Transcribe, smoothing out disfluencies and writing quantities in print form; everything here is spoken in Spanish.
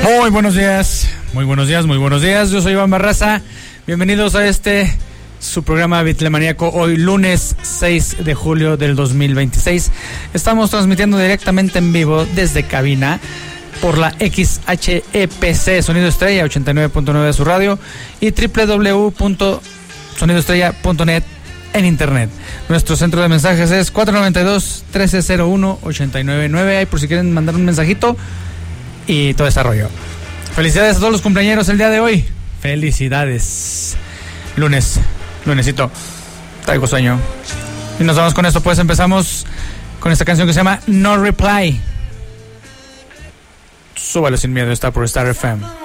Muy buenos días, muy buenos días, muy buenos días. Yo soy Iván Barraza. Bienvenidos a su programa Bitlemaníaco. Hoy lunes 6 de julio del 2026. Estamos transmitiendo directamente en vivo desde cabina por la XHEPC Sonido Estrella 89.9 de su radio y www.sonidoestrella.net en internet. Nuestro centro de mensajes es 492-1301-899. Ahí por si quieren mandar un mensajito y todo desarrollo. Felicidades a todos los cumpleañeros el día de hoy. Felicidades. Lunesito. Traigo sueño. Y nos vamos con esto, pues empezamos con esta canción que se llama No Reply. Súbalo sin miedo, está por Star FM.